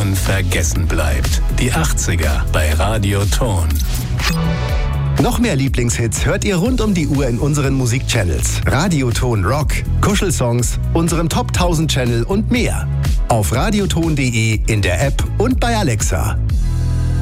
unvergessen bleibt. Die 80er bei Radio Ton. Noch mehr Lieblingshits hört ihr rund um die Uhr in unseren Musikchannels. Radioton Rock, Kuschelsongs, unserem Top 1000 Channel und mehr. Auf radioton.de, in der App und bei Alexa.